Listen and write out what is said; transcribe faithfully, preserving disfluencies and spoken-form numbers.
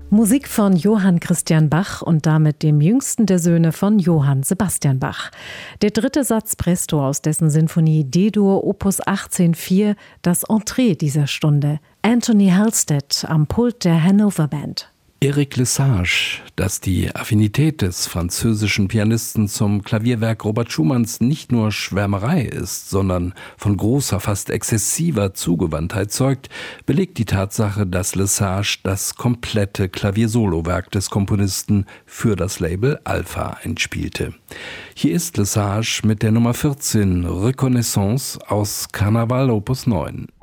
Musik von Johann Christian Bach und damit dem jüngsten der Söhne von Johann Sebastian Bach. Der dritte Satz Presto aus dessen Sinfonie D-Dur Opus achtzehn vier, das Entree dieser Stunde. Anthony Halstead am Pult der Hannover Band. Eric Lesage, dass die Affinität des französischen Pianisten zum Klavierwerk Robert Schumanns nicht nur Schwärmerei ist, sondern von großer, fast exzessiver Zugewandtheit zeugt, belegt die Tatsache, dass Lesage das komplette Klaviersolowerk des Komponisten für das Label Alpha einspielte. Hier ist Lesage mit der Nummer vierzehn Reconnaissance aus Carnaval Opus neun.